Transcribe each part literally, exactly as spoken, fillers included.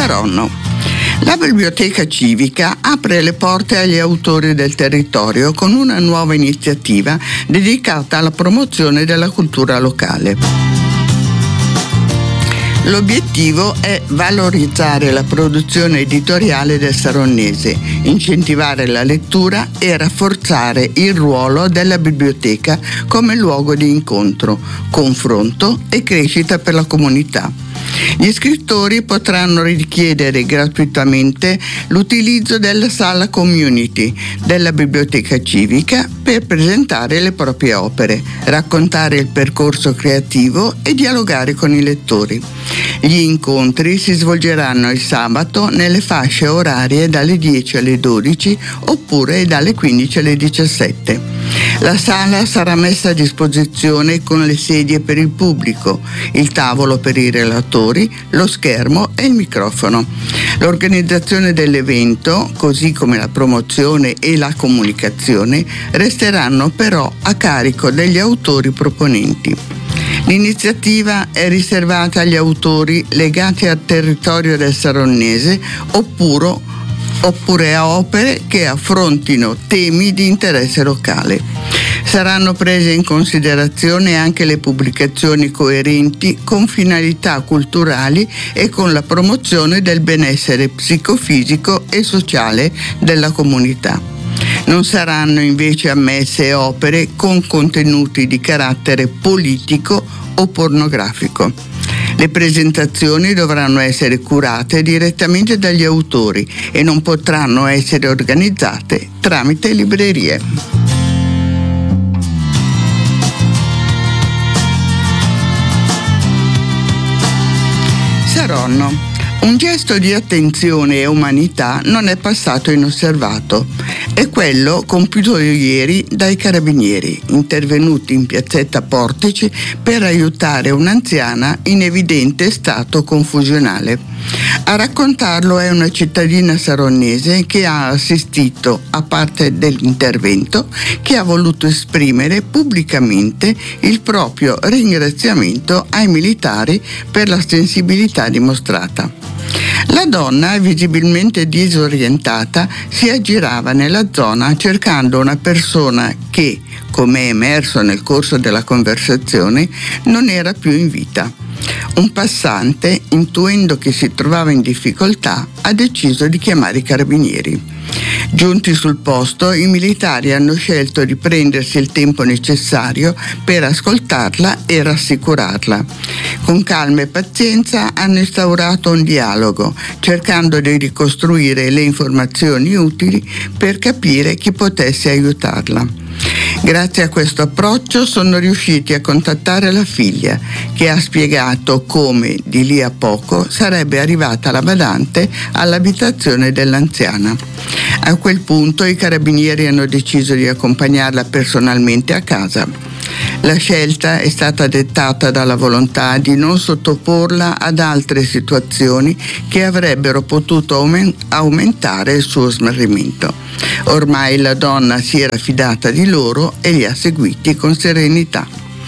Saronno. La Biblioteca Civica apre le porte agli autori del territorio con una nuova iniziativa dedicata alla promozione della cultura locale. L'obiettivo è valorizzare la produzione editoriale del saronnese, incentivare la lettura e rafforzare il ruolo della biblioteca come luogo di incontro, confronto e crescita per la comunità. Gli scrittori potranno richiedere gratuitamente l'utilizzo della sala community della Biblioteca Civica per presentare le proprie opere, raccontare il percorso creativo e dialogare con i lettori. Gli incontri si svolgeranno il sabato nelle fasce orarie dalle dieci alle dodici oppure dalle quindici alle diciassette. La sala sarà messa a disposizione con le sedie per il pubblico, il tavolo per i relatori, lo schermo e il microfono. L'organizzazione dell'evento, così come la promozione e la comunicazione, resteranno però a carico degli autori proponenti. L'iniziativa è riservata agli autori legati al territorio del saronnese oppure oppure a opere che affrontino temi di interesse locale. Saranno prese in considerazione anche le pubblicazioni coerenti con finalità culturali e con la promozione del benessere psicofisico e sociale della comunità. Non saranno invece ammesse opere con contenuti di carattere politico o pornografico. Le presentazioni dovranno essere curate direttamente dagli autori e non potranno essere organizzate tramite librerie. Saronno. Un gesto di attenzione e umanità non è passato inosservato. È quello compiuto ieri dai carabinieri, intervenuti in piazzetta Portici per aiutare un'anziana in evidente stato confusionale. A raccontarlo è una cittadina saronnese che ha assistito a parte dell'intervento, che ha voluto esprimere pubblicamente il proprio ringraziamento ai militari per la sensibilità dimostrata. La donna, visibilmente disorientata, si aggirava nella zona cercando una persona che, come è emerso nel corso della conversazione, non era più in vita. Un passante, intuendo che si trovava in difficoltà, ha deciso di chiamare i carabinieri. Giunti sul posto, i militari hanno scelto di prendersi il tempo necessario per ascoltarla e rassicurarla. Con calma e pazienza hanno instaurato un dialogo, cercando di ricostruire le informazioni utili per capire chi potesse aiutarla. Grazie a questo approccio sono riusciti a contattare la figlia, che ha spiegato come di lì a poco sarebbe arrivata la badante all'abitazione dell'anziana. A quel punto i carabinieri hanno deciso di accompagnarla personalmente a casa. La scelta è stata dettata dalla volontà di non sottoporla ad altre situazioni che avrebbero potuto aumentare il suo smarrimento. Ormai la donna si era fidata di loro e li ha seguiti con serenità.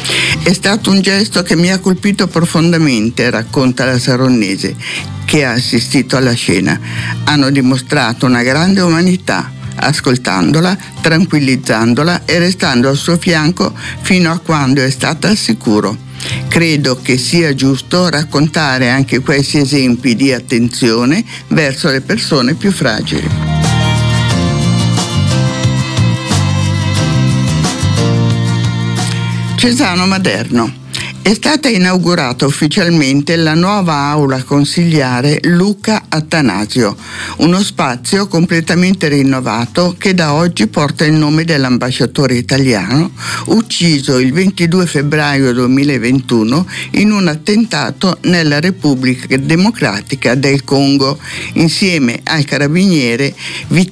È stato un gesto che mi ha colpito profondamente, racconta la saronnese, che ha assistito alla scena. Hanno dimostrato una grande umanità, ascoltandola, tranquillizzandola e restando al suo fianco fino a quando è stata al sicuro. Credo che sia giusto raccontare anche questi esempi di attenzione verso le persone più fragili. Cesano Maderno. È stata inaugurata ufficialmente la nuova aula consigliare Luca Attanasio, uno spazio completamente rinnovato che da oggi porta il nome dell'ambasciatore italiano ucciso il ventidue febbraio duemilaventuno in un attentato nella Repubblica Democratica del Congo, insieme al carabiniere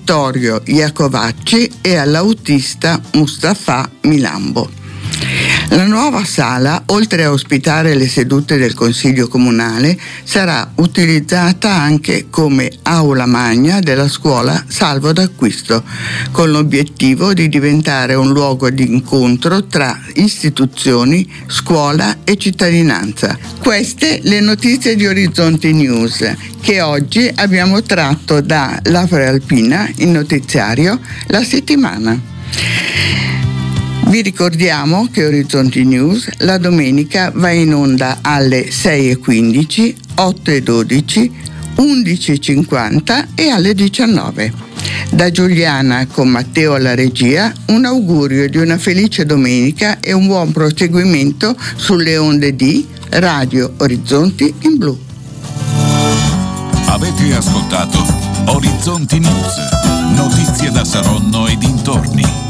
Vittorio Iacovacci e all'autista Mustafa Milambo. La nuova sala, oltre a ospitare le sedute del Consiglio Comunale, sarà utilizzata anche come aula magna della scuola Salvo d'Acquisto, con l'obiettivo di diventare un luogo di incontro tra istituzioni, scuola e cittadinanza. Queste le notizie di Orizzonti News, che oggi abbiamo tratto da L'Afra Alpina, il notiziario, la settimana. Vi ricordiamo che Orizzonti News la domenica va in onda alle sei e quindici, otto e dodici, undici e cinquanta e alle diciannove. Da Giuliana con Matteo alla regia, un augurio di una felice domenica e un buon proseguimento sulle onde di Radio Orizzonti in Blu. Avete ascoltato Orizzonti News, notizie da Saronno e dintorni.